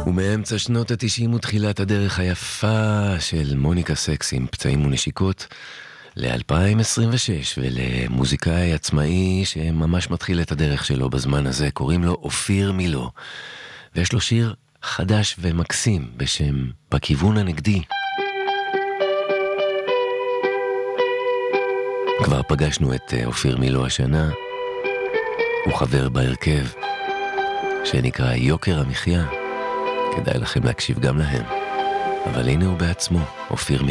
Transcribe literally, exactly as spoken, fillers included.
ומאמצע שנות ה-תשעים ותחילת הדרך היפה של מוניקה סקס עם פצעים ונשיקות ל-אלפיים עשרים ושש, ולמוזיקאי עצמאי שממש מתחיל את הדרך שלו בזמן הזה, קוראים לו אופיר מילו, ויש לו שיר חדש ומקסים בשם בכיוון הנגדי. כבר פגשנו את אופיר מילו השנה, הוא חבר בהרכב שנקרא יוקר המחיה, כדאי לכם להקשיב גם להם. אבל הנה הוא בעצמו, אופיר מילו.